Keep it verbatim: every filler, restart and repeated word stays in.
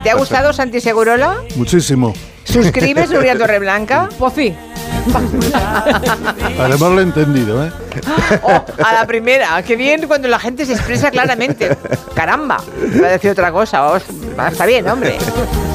¿Te ha gustado Santi Segurola? Muchísimo. ¿Suscribes, Nuria Torreblanca? Pues sí. Además lo he entendido, ¿eh? Oh, a la primera. Qué bien cuando la gente se expresa claramente. Caramba. Iba a decir otra cosa. Vamos, está bien, hombre.